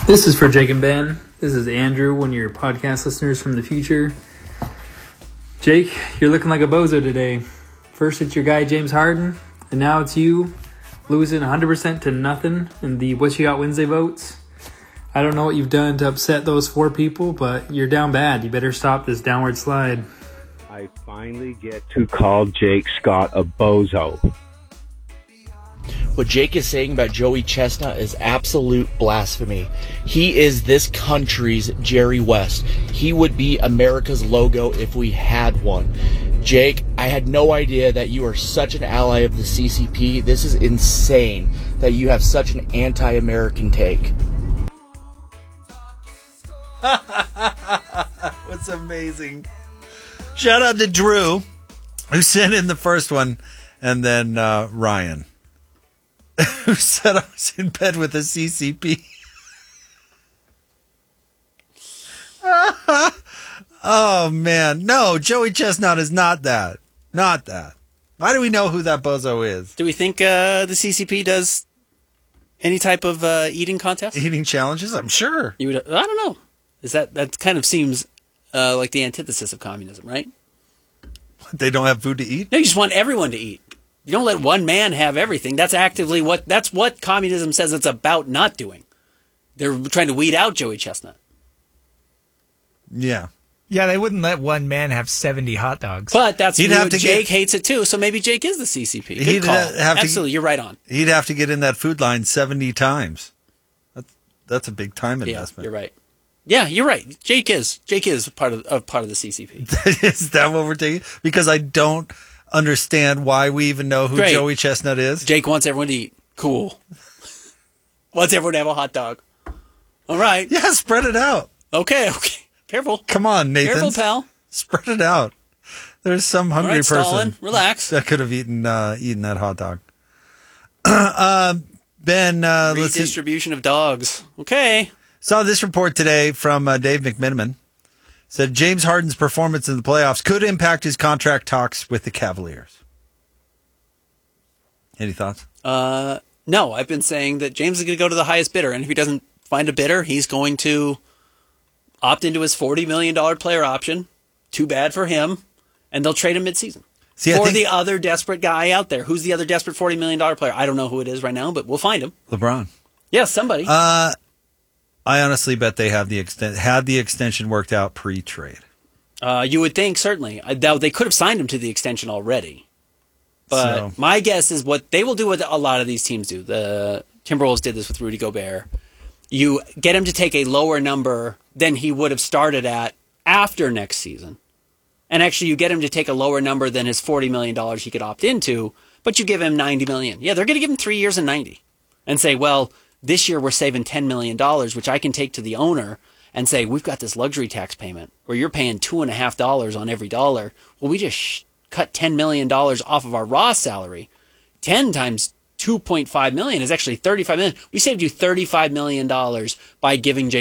This is for Jake and Ben. This is Andrew, one of your podcast listeners from the future. Jake, you're looking like a bozo today. First it's your guy James Harden, and now it's you losing 100% to nothing in the What You Got Wednesday votes. I don't know what you've done to upset those 4 people, but you're down bad. You better stop this downward slide. I finally get to call Jake Scott a bozo. What Jake is saying about Joey Chestnut is absolute blasphemy. He is this country's Jerry West. He would be America's logo if we had one. Jake, I had no idea that you are such an ally of the CCP. This is insane that you have such an anti-American take. What's amazing. Shout out to Drew, who sent in the first one, and then Ryan, who said I was in bed with a CCP. Oh, man. No, Joey Chestnut is not that. Not that. Why do we know who that bozo is? Do we think the CCP does any type of eating contest? Eating challenges? I'm sure. I don't know. That kind of seems like the antithesis of communism, right? They don't have food to eat? No, you just want everyone to eat. You don't let one man have everything. That's what communism says it's about not doing. They're trying to weed out Joey Chestnut. Yeah. Yeah, they wouldn't let one man have 70 hot dogs. But Jake hates it too, so maybe Jake is the CCP. Good call. Absolutely, you're right on. He'd have to get in that food line 70 times. That's a big time investment. Yeah, you're right. Yeah, you're right. Jake is part of the CCP. Is that what we're taking? Because I don't understand why we even know who Joey Chestnut is. Jake wants everyone to eat. Cool. Wants everyone to have a hot dog. All right. Yeah, spread it out. Okay. Careful. Come on, Nathan. Careful, pal. Spread it out. There's some hungry person Stalin, relax. that could have eaten that hot dog. Ben, redistribution of dogs. Okay. Saw this report today from Dave McMiniman. Said James Harden's performance in the playoffs could impact his contract talks with the Cavaliers. Any thoughts? No, I've been saying that James is going to go to the highest bidder, and if he doesn't find a bidder, he's going to opt into his $40 million player option. Too bad for him. And they'll trade him midseason. The other desperate guy out there. Who's the other desperate $40 million player? I don't know who it is right now, but we'll find him. LeBron. Yeah, somebody. I honestly bet they had the extension worked out pre-trade. You would think, certainly. They could have signed him to the extension already. But my guess is what they will do what a lot of these teams do. The Timberwolves did this with Rudy Gobert. You get him to take a lower number than he would have started at after next season. And actually, you get him to take a lower number than his $40 million he could opt into, but you give him $90 million. Yeah, they're going to give him 3 years and 90 and say, well, this year we're saving $10 million, which I can take to the owner and say, we've got this luxury tax payment where you're paying $2.50 on every dollar. Well, we just cut $10 million off of our raw salary. 10 times 2.5 million is actually $35 million. We saved you $35 million by giving James